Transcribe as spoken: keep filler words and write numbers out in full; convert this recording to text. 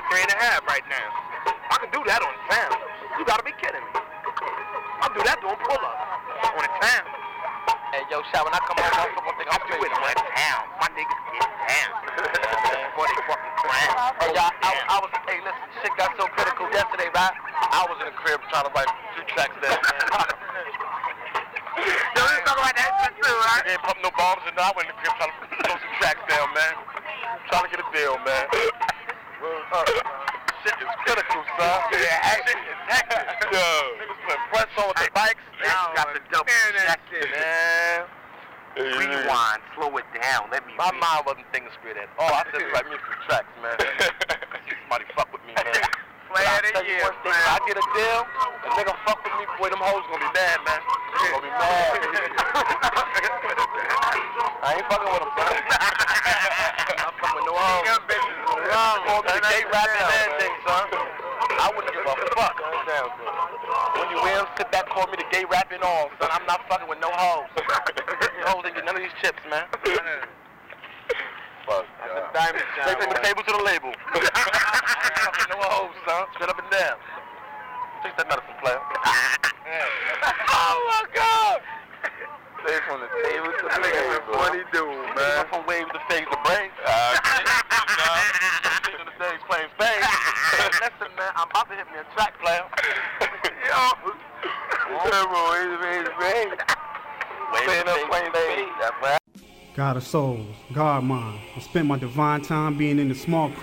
three and a half right now. I can do that on the town. You gotta be kidding me. I'll do that doing pull-ups on the town. Hey, yo, Shot, when I come home, I'm gonna think I'm do it on the town. My niggas get down. Before they fucking clown. Hey, y'all, I, I was, hey, listen, shit got so critical yesterday, right? I was in the crib trying to write two tracks there, man. Yo, we talk about that shit too, right? They ain't pumping no bombs, and I went in the crib trying to throw some tracks down, man. Trying to get a deal, man. Well, uh, shit is critical, son. Yeah, action is hectic. Yo, niggas putting press on with the bikes. They got the double check it, man. Rewind, slow it down, let me My read. mind wasn't thinking straight at all. I said, write me some tracks, man. See somebody fuck with me, man. Play But of the I tell you year, one thing, if I get a deal, a nigga fuck with me, boy, them hoes gonna be mad, man. They gonna be mad. I ain't fucking with them, son. I'm fucking with no hoes. Young bitches is wrong. Call me the gay rapping everything, son. I wouldn't give a fuck. When you win, sit back, call me the gay rapping all, son. I'm not fucking with no hoes. Hoes ain't get none of these chips, man. Fuck. They take the table to the label. Fucking no hoes, son. Straight up and down. Take that medicine, player. Oh my God. Stay from the table to the label. What he do, man? From waves to phase to brains. Uh, you know, the days playing spades. Listen, man, I'm about to hit me a track, player. Yo. Waves to playing spades. That's right. God of souls, God mind. I spent my divine time being in the small